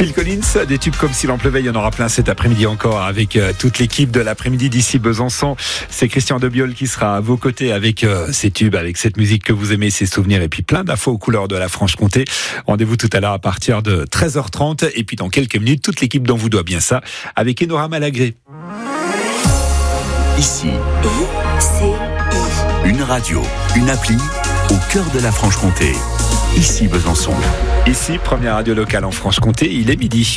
Phil Collins, des tubes comme s'il en pleuvait, il y en aura plein cet après-midi encore avec toute l'équipe de l'après-midi d'ici Besançon. C'est Christian Debiol qui sera à vos côtés avec ces tubes, avec cette musique que vous aimez, ces souvenirs et puis plein d'infos aux couleurs de la Franche-Comté. Rendez-vous tout à l'heure à partir de 13h30 et puis dans quelques minutes, toute l'équipe dont vous doit bien ça avec Enora Malagré. Ici, une radio, une appli au cœur de la Franche-Comté. Ici Besançon. Ici, première radio locale en Franche-Comté, il est midi.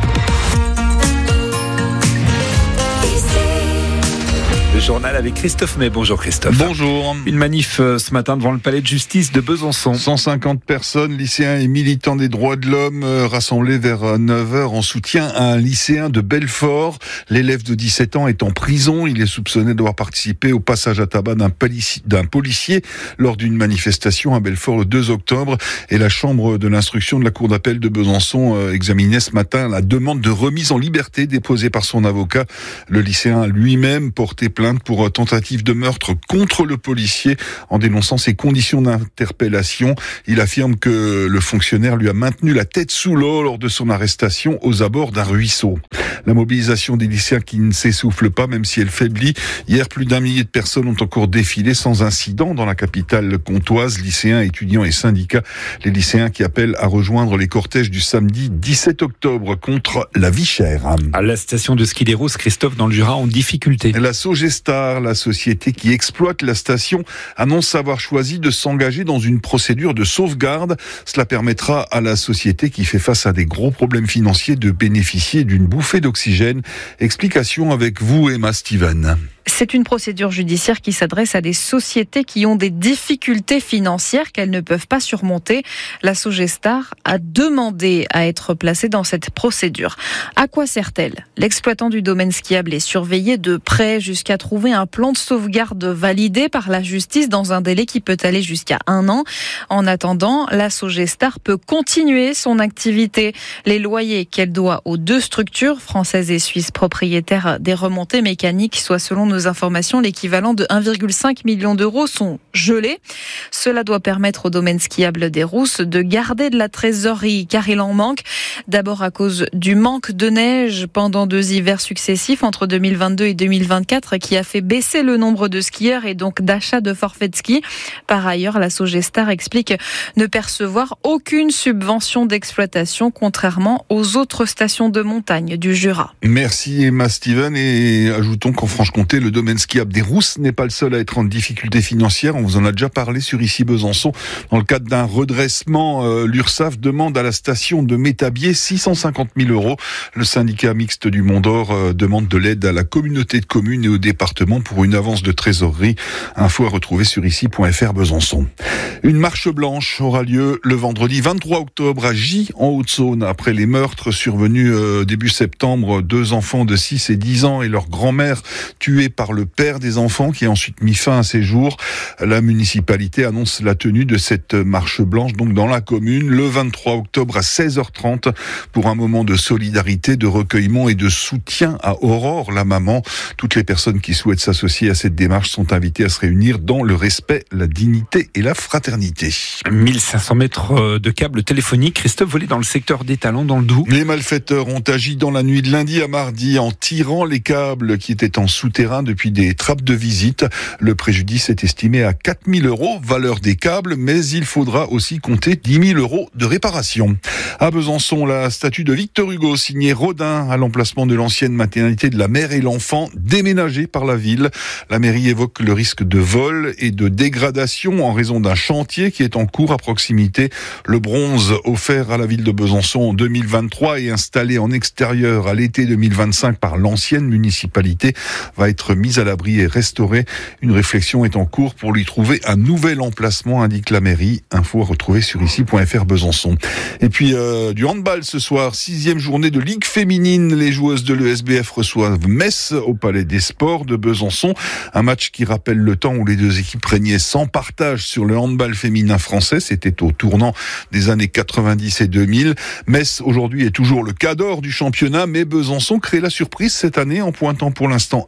Le journal avec Christophe May. Bonjour Christophe. Bonjour. Une manif ce matin devant le palais de justice de Besançon. 150 personnes, lycéens et militants des droits de l'homme rassemblés vers 9h en soutien à un lycéen de Belfort. L'élève de 17 ans est en prison. Il est soupçonné d'avoir participé au passage à tabac d'un policier lors d'une manifestation à Belfort le 2 octobre. Et la chambre de l'instruction de la cour d'appel de Besançon examinait ce matin la demande de remise en liberté déposée par son avocat. Le lycéen lui-même portait plainte pour tentative de meurtre contre le policier en dénonçant ses conditions d'interpellation. Il affirme que le fonctionnaire lui a maintenu la tête sous l'eau lors de son arrestation aux abords d'un ruisseau. La mobilisation des lycéens qui ne s'essouffle pas, même si elle faiblit. Hier, plus d'1 millier de personnes ont encore défilé sans incident dans la capitale comtoise. Lycéens, étudiants et syndicats. Les lycéens qui appellent à rejoindre les cortèges du samedi 17 octobre contre la vie chère. À la station de ski des Rousses, Christophe, dans le Jura, en difficulté. La Sogestar, la société qui exploite la station, annonce avoir choisi de s'engager dans une procédure de sauvegarde. Cela permettra à la société qui fait face à des gros problèmes financiers de bénéficier d'une bouffée d'oxygène. Explication avec vous, Emma Steven. C'est une procédure judiciaire qui s'adresse à des sociétés qui ont des difficultés financières qu'elles ne peuvent pas surmonter. La Sogestar a demandé à être placée dans cette procédure. À quoi sert-elle ? L'exploitant du domaine skiable est surveillé de près jusqu'à trouver un plan de sauvegarde validé par la justice dans un délai qui peut aller jusqu'à 1 an. En attendant, la Sogestar peut continuer son activité. Les loyers qu'elle doit aux 2 structures françaises et suisses propriétaires des remontées mécaniques, soit selon nos informations, l'équivalent de 1,5 million d'euros sont gelés. Cela doit permettre au domaine skiable des Rousses de garder de la trésorerie, car il en manque. D'abord à cause du manque de neige pendant 2 hivers successifs entre 2022 et 2024, qui a fait baisser le nombre de skieurs et donc d'achats de forfaits de ski. Par ailleurs, la Sogestar explique ne percevoir aucune subvention d'exploitation, contrairement aux autres stations de montagne du Jura. Merci Emma Steven, et ajoutons qu'en Franche-Comté, le domaine skiable des Rousses n'est pas le seul à être en difficulté financière. On vous en a déjà parlé sur Ici Besançon. Dans le cadre d'un redressement, l'URSSAF demande à la station de Métabier 650 000 euros. Le syndicat mixte du Mont-d'Or demande de l'aide à la communauté de communes et au département pour une avance de trésorerie. Info à retrouver sur ici.fr Besançon. Une marche blanche aura lieu le vendredi 23 octobre à Gy, en Haute-Saône, après les meurtres survenus début septembre. 2 enfants de 6 et 10 ans et leur grand-mère tués par le père des enfants qui a ensuite mis fin à ses jours. La municipalité annonce la tenue de cette marche blanche donc dans la commune le 23 octobre à 16h30 pour un moment de solidarité, de recueillement et de soutien à Aurore, la maman. Toutes les personnes qui souhaitent s'associer à cette démarche sont invitées à se réunir dans le respect, la dignité et la fraternité. 1500 mètres de câbles téléphoniques, Christophe, volés dans le secteur des Talents dans le Doubs. Les malfaiteurs ont agi dans la nuit de lundi à mardi en tirant les câbles qui étaient en souterrain depuis des trappes de visite. Le préjudice est estimé à 4 000 euros, valeur des câbles, mais il faudra aussi compter 10 000 euros de réparation. À Besançon, la statue de Victor Hugo signée Rodin à l'emplacement de l'ancienne maternité de la mère et l'enfant, déménagée par la ville. La mairie évoque le risque de vol et de dégradation en raison d'un chantier qui est en cours à proximité. Le bronze offert à la ville de Besançon en 2023 et installé en extérieur à l'été 2025 par l'ancienne municipalité va être mis à l'abri et restauré. Une réflexion est en cours pour lui trouver un nouvel emplacement, indique la mairie. Info à retrouver sur ici.fr Besançon. Et puis du handball ce soir, 6e journée de Ligue féminine. Les joueuses de l'ESBF reçoivent Metz au Palais des Sports de Besançon. Un match qui rappelle le temps où les 2 équipes régnaient sans partage sur le handball féminin français. C'était au tournant des années 90 et 2000. Metz aujourd'hui est toujours le cadre du championnat, mais Besançon crée la surprise cette année en pointant pour l'instant à la 2e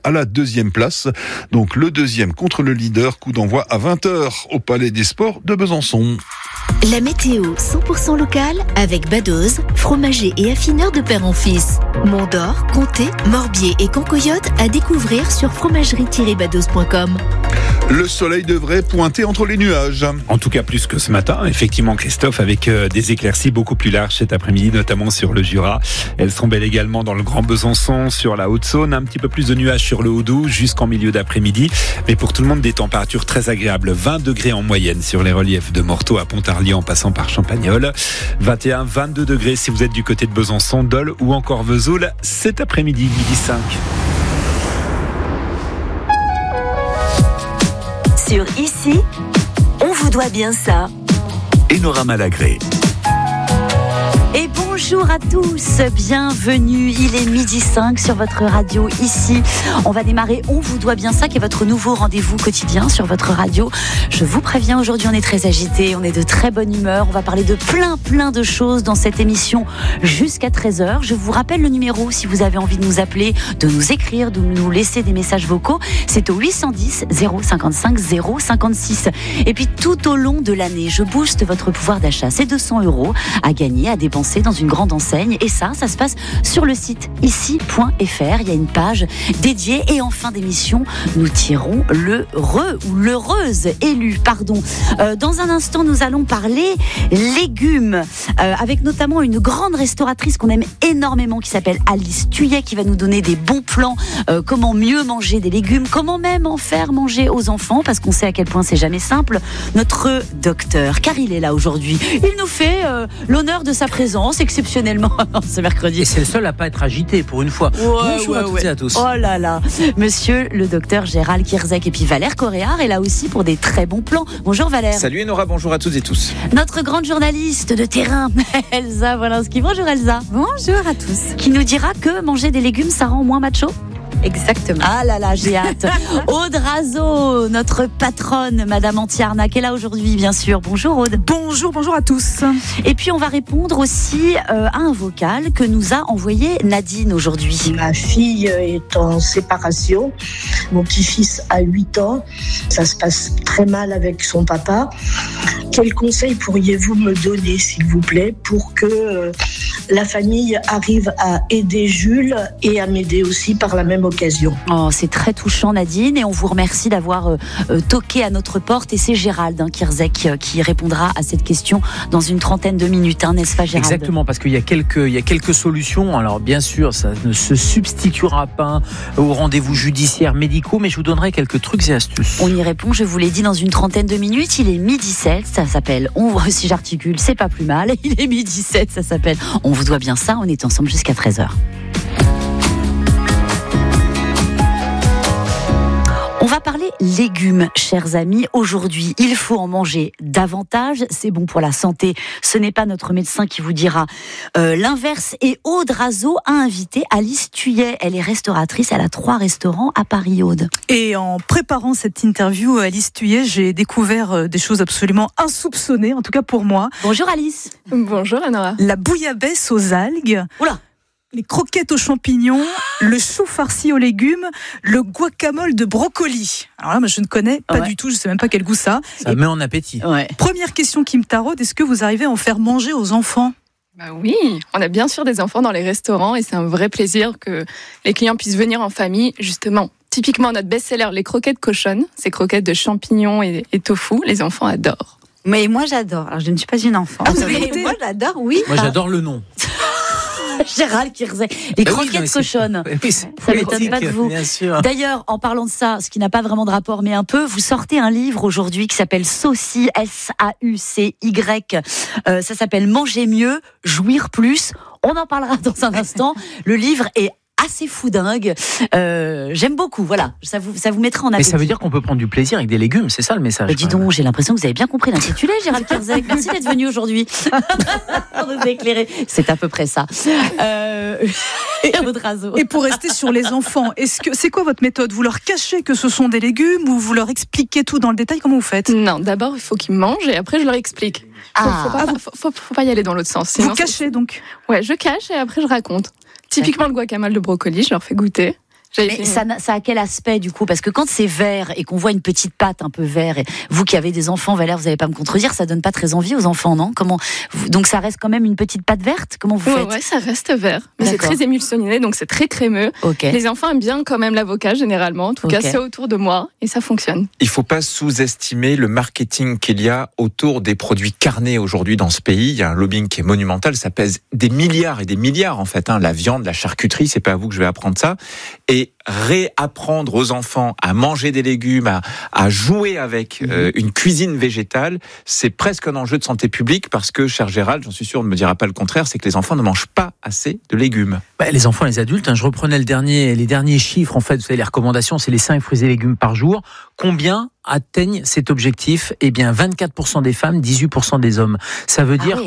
deuxième place. Donc le deuxième contre le leader, coup d'envoi à 20h au Palais des Sports de Besançon. La météo 100% locale avec Badoz, fromager et affineur de père en fils. Mont-d'Or, Comté, Morbier et Cancoyote à découvrir sur fromagerie-badoz.com. Le soleil devrait pointer entre les nuages. En tout cas, plus que ce matin, effectivement, Christophe, avec des éclaircies beaucoup plus larges cet après-midi, notamment sur le Jura. Elles sont belles également dans le Grand Besançon, sur la Haute-Saône, un petit peu plus de nuages sur le Haut-Doubs jusqu'en milieu d'après-midi. Mais pour tout le monde, des températures très agréables. 20 degrés en moyenne sur les reliefs de Morteau à Pontarlier en passant par Champagnole. 21, 22 degrés si vous êtes du côté de Besançon, Dole ou encore Vesoul cet après-midi, midi 5. Sur Ici, on vous doit bien ça. Enora Malagré. Et bonjour à tous, bienvenue, il est midi 5 sur votre radio Ici. On va démarrer On vous doit bien ça, qui est votre nouveau rendez-vous quotidien sur votre radio. Je vous préviens, aujourd'hui on est très agité, on est de très bonne humeur, on va parler de plein de choses dans cette émission jusqu'à 13h. Je vous rappelle le numéro si vous avez envie de nous appeler, de nous écrire, de nous laisser des messages vocaux. C'est au 810 055 056. Et puis tout au long de l'année, je booste votre pouvoir d'achat. C'est 200 € à gagner, à dépenser dans une grande enseigne, et ça se passe sur le site ici.fr. Il y a une page dédiée, et en fin d'émission nous tirons l'heureuse élue. Dans un instant, nous allons parler légumes avec notamment une grande restauratrice qu'on aime énormément qui s'appelle Alice Thuillet, qui va nous donner des bons plans, comment mieux manger des légumes, comment même en faire manger aux enfants, parce qu'on sait à quel point c'est jamais simple. Notre docteur, car il est là aujourd'hui, il nous fait l'honneur de sa présence exceptionnellement ce mercredi. Et c'est le seul à pas être agité pour une fois. Bonjour à toutes et à tous. Oh là là, monsieur le docteur Gérald Kierzek, et puis Valère Coréard est là aussi pour des très bons plans. Bonjour Valère. Salut Enora, bonjour à toutes et tous. Notre grande journaliste de terrain, Elsa Wolinski. Bonjour Elsa. Bonjour à tous. Qui nous dira que manger des légumes, ça rend moins macho. Exactement. Ah là là, j'ai hâte. Aude Razo, notre patronne, Madame Antiarnac, est là aujourd'hui, bien sûr. Bonjour Aude. Bonjour à tous. Et puis on va répondre aussi à un vocal que nous a envoyé Nadine aujourd'hui. Ma fille est en séparation. Mon petit-fils a 8 ans. Ça se passe très mal avec son papa. Quels conseils pourriez-vous me donner, s'il vous plaît, pour que la famille arrive à aider Jules et à m'aider aussi par la même occasion? Oh, c'est très touchant Nadine, et on vous remercie d'avoir toqué à notre porte, et c'est Gérald Kierzek qui répondra à cette question dans une 30aine de minutes, n'est-ce pas Gérald? Exactement, parce qu'il y a quelques solutions. Alors bien sûr, ça ne se substituera pas aux rendez-vous judiciaires médicaux, mais je vous donnerai quelques trucs et astuces. On y répond, je vous l'ai dit, dans une 30aine de minutes. Il est midi 7, ça s'appelle si j'articule, c'est pas plus mal. Il est midi 7, ça s'appelle On vous doit bien ça. On est ensemble jusqu'à 13h. On va parler légumes, chers amis. Aujourd'hui, il faut en manger davantage. C'est bon pour la santé. Ce n'est pas notre médecin qui vous dira l'inverse. Et Aude Razo a invité Alice Thuillet. Elle est restauratrice. Elle a 3 restaurants à Paris, Aude. Et en préparant cette interview, Alice Thuillet, j'ai découvert des choses absolument insoupçonnées, en tout cas pour moi. Bonjour Alice. Bonjour Enora. La bouillabaisse aux algues. Oula. Les croquettes aux champignons, le chou farci aux légumes, le guacamole de brocoli. Alors là, moi, je ne connais pas du tout, je ne sais même pas quel goût ça. Ça met en appétit. Ouais. Première question qui me taraude, est-ce que vous arrivez à en faire manger aux enfants ? Oui, on a bien sûr des enfants dans les restaurants, et c'est un vrai plaisir que les clients puissent venir en famille, justement. Typiquement, notre best-seller, les croquettes cochonnes, ces croquettes de champignons et tofu, les enfants adorent. Mais moi, j'adore. Alors, je ne suis pas une enfant. Mais moi, j'adore, oui. Moi, j'adore le nom. Gérald Kierzek. Les croquettes cochonnes. Ça m'étonne pas de vous. Bien sûr. D'ailleurs, en parlant de ça, ce qui n'a pas vraiment de rapport, mais un peu, vous sortez un livre aujourd'hui qui s'appelle Saucy, S-A-U-C-Y. Ça s'appelle Manger mieux, jouir plus. On en parlera dans un instant. Le livre est assez foudingue. J'aime beaucoup, voilà. Ça vous mettra en appétit. Mais ça veut dire qu'on peut prendre du plaisir avec des légumes, c'est ça le message. Dis donc, j'ai l'impression que vous avez bien compris l'intitulé, Gérald Kierzek. Merci d'être venu aujourd'hui pour nous éclairer. C'est à peu près ça. Et pour rester sur les enfants, c'est quoi votre méthode? Vous leur cachez que ce sont des légumes ou vous leur expliquez tout dans le détail? Comment vous faites? Non, d'abord il faut qu'ils mangent et après je leur explique. Faut pas y aller dans l'autre sens. Vous cachez donc? Ouais, je cache et après je raconte. Typiquement le guacamole de brocoli, je leur fais goûter. Mais ça a quel aspect du coup? Parce que quand c'est vert et qu'on voit une petite patte un peu vert, et vous qui avez des enfants, Valère, vous n'allez pas me contredire, ça donne pas très envie aux enfants, non? Donc ça reste quand même une petite patte verte? Comment vous faites? Ouais, ça reste vert. Mais c'est très émulsionné, donc c'est très crémeux. Okay. Les enfants aiment bien quand même l'avocat, généralement. En tout cas, c'est autour de moi et ça fonctionne. Il ne faut pas sous-estimer le marketing qu'il y a autour des produits carnés aujourd'hui dans ce pays. Il y a un lobbying qui est monumental. Ça pèse des milliards et des milliards, en fait. La viande, la charcuterie, c'est pas à vous que je vais apprendre ça. Et réapprendre aux enfants à manger des légumes, à jouer avec une cuisine végétale, c'est presque un enjeu de santé publique parce que, cher Gérald, j'en suis sûr, on ne me dira pas le contraire, c'est que les enfants ne mangent pas assez de légumes. Les enfants, les adultes, je reprenais les derniers chiffres, en fait, vous savez, les recommandations, c'est les 5 fruits et légumes par jour. Combien atteignent cet objectif? 24% des femmes, 18% des hommes. Ça veut dire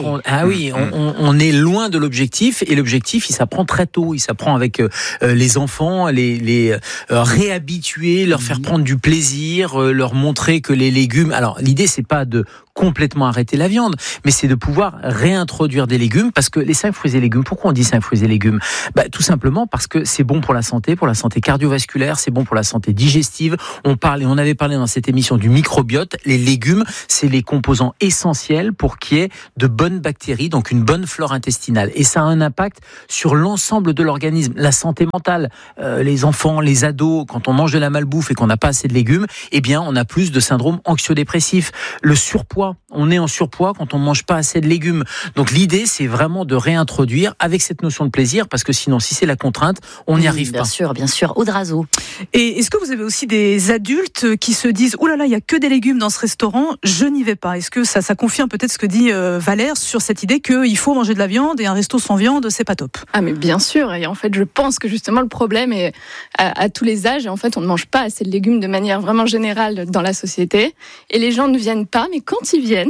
on est loin de l'objectif, et l'objectif, il s'apprend très tôt. Il s'apprend avec les enfants, les réhabituer, leur faire prendre du plaisir, leur montrer que les légumes... Alors, l'idée, c'est pas de complètement arrêter la viande, mais c'est de pouvoir réintroduire des légumes, parce que les 5 fruits et légumes, pourquoi on dit 5 fruits et légumes? Tout simplement parce que c'est bon pour la santé cardiovasculaire, c'est bon pour la santé digestive. On avait parlé dans cette émission du microbiote. Les légumes, c'est les composants essentiels pour qu'il y ait de bonnes bactéries, donc une bonne flore intestinale. Et ça a un impact sur l'ensemble de l'organisme. La santé mentale, les enfants, les ados, quand on mange de la malbouffe et qu'on n'a pas assez de légumes, on a plus de syndrome anxio-dépressif. Le surpoids, on est en surpoids quand on ne mange pas assez de légumes. Donc l'idée, c'est vraiment de réintroduire avec cette notion de plaisir, parce que sinon, si c'est la contrainte, on n'y arrive pas. Bien sûr. Audrazo. Et est-ce que vous avez aussi des adultes qui se disent « Oh là là, il n'y a que des légumes dans ce restaurant, je n'y vais pas ». Est-ce que ça confirme peut-être ce que dit Valère sur cette idée qu'il faut manger de la viande, et un resto sans viande, c'est pas top? Ah mais bien sûr, et en fait je pense que justement le problème est à tous les âges, et en fait on ne mange pas assez de légumes de manière vraiment générale dans la société, et les gens ne viennent pas, mais quand ils viennent,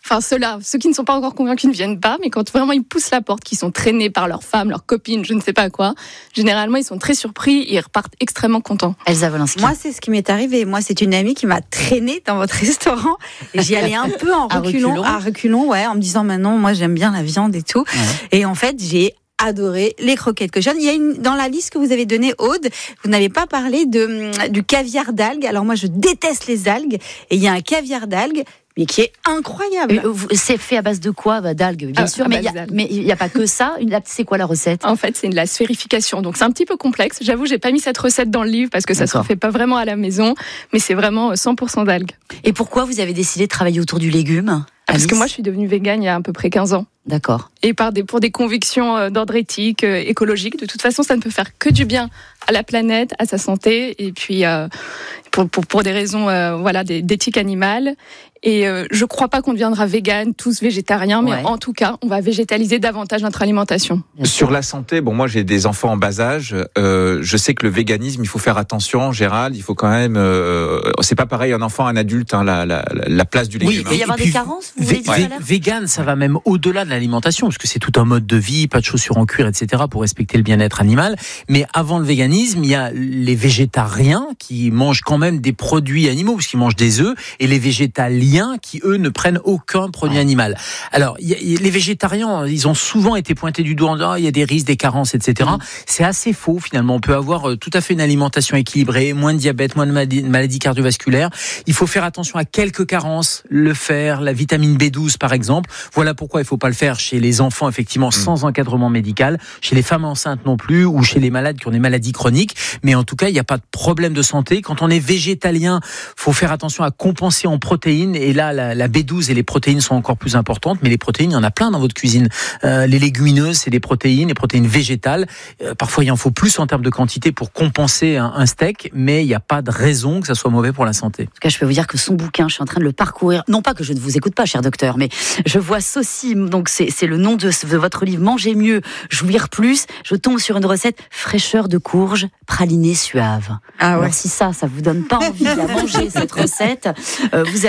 ceux qui ne sont pas encore convaincus ne viennent pas, mais quand vraiment ils poussent la porte, qu'ils sont traînés par leur femme, leur copine, je ne sais pas quoi, généralement ils sont très surpris et ils repartent extrêmement contents. Elsa Wolinski. Moi, c'est ce qui m'est arrivé. Moi, c'est une amie qui m'a traînée dans votre restaurant, et j'y allais un peu en reculons, en me disant maintenant, moi j'aime bien la viande et tout. Ouais. Et en fait, j'ai adoré les croquettes cochonnes. Il y a dans la liste que vous avez donnée, Aude, vous n'avez pas parlé du caviar d'algues. Alors moi, je déteste les algues, et il y a un caviar d'algues, mais qui est incroyable. C'est fait à base de quoi? D'algues, bien sûr, mais il n'y a pas que ça. C'est quoi la recette? En fait, c'est de la sphérification, donc c'est un petit peu complexe. J'avoue, j'ai pas mis cette recette dans le livre parce que ça se refait pas vraiment à la maison, mais c'est vraiment 100% d'algues. Et pourquoi vous avez décidé de travailler autour du légume? Parce que moi, je suis devenue végane il y a à peu près 15 ans. D'accord. Et pour des convictions d'ordre éthique, écologique. De toute façon, ça ne peut faire que du bien à la planète, à sa santé, et puis pour des raisons d'éthique animale. Et je crois pas qu'on deviendra végane, tous végétariens, mais en tout cas, on va végétaliser davantage notre alimentation. Sur la santé, moi j'ai des enfants en bas âge. Je sais que le véganisme, il faut faire attention, Gérald. Il faut quand même. C'est pas pareil un enfant, un adulte. La place du légume. Oui, il peut y avoir des carences. Vous voulez dire vegan, ça va même au-delà de l'alimentation, parce que c'est tout un mode de vie, pas de chaussures en cuir, etc., pour respecter le bien-être animal. Mais avant le véganisme, il y a les végétariens qui mangent quand même des produits animaux, parce qu'ils mangent des œufs, et les végétaliens qui, eux, ne prennent aucun produit animal. Alors, les végétariens, ils ont souvent été pointés du doigt en disant il y a des risques, des carences, etc. C'est assez faux, finalement. On peut avoir tout à fait une alimentation équilibrée, moins de diabète, moins de maladies cardiovasculaires. Il faut faire attention à quelques carences, le fer, la vitamine B12, par exemple. Voilà pourquoi il ne faut pas le faire chez les enfants, effectivement, sans encadrement médical, chez les femmes enceintes non plus, ou chez les malades qui ont des maladies chroniques. Mais en tout cas, il n'y a pas de problème de santé. Quand on est végétalien, il faut faire attention à compenser en protéines. Et là, la B12 et les protéines sont encore plus importantes. Mais les protéines, il y en a plein dans votre cuisine. Les légumineuses, c'est les protéines végétales. Parfois, il en faut plus en termes de quantité pour compenser un steak. Mais il n'y a pas de raison que ça soit mauvais pour la santé. En tout cas, je peux vous dire que son bouquin, je suis en train de le parcourir. Non pas que je ne vous écoute pas, cher docteur, mais je vois Saucy. Donc, c'est le nom de votre livre. Manger mieux, jouir plus. Je tombe sur une recette fraîcheur de courge, pralinée suave. Alors, si ça vous donne pas envie de la manger, cette recette, vous allez nous la décrire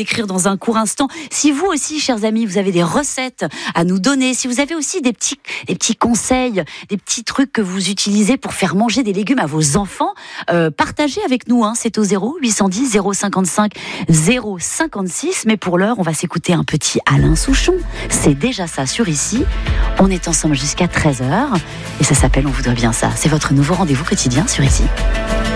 décrire dans un court instant. Si vous aussi, chers amis, vous avez des recettes à nous donner, si vous avez aussi des petits conseils, des petits trucs que vous utilisez pour faire manger des légumes à vos enfants, partagez avec nous. C'est au 0810 055 056. Mais pour l'heure, on va s'écouter un petit Alain Souchon. C'est déjà ça sur Ici. On est ensemble jusqu'à 13h et ça s'appelle On vous doit bien ça. C'est votre nouveau rendez-vous quotidien sur Ici.